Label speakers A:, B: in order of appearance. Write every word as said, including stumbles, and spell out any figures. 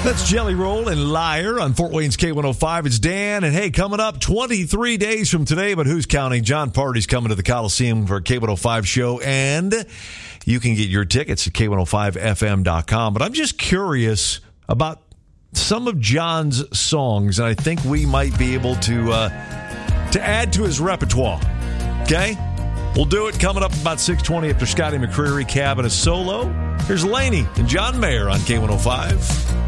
A: That's Jelly Roll and Liar on Fort Wayne's K one oh five. It's Dan, and hey, coming up twenty-three days from today, but who's counting? John Party's coming to the Coliseum for a K one oh five show, and you can get your tickets at K one oh five F M dot com. But I'm just curious about some of John's songs, and I think we might be able to uh, to add to his repertoire. Okay? We'll do it coming up about six twenty after Scotty McCreery, Cabin a Solo. Here's Laney and John Mayer on K one oh five.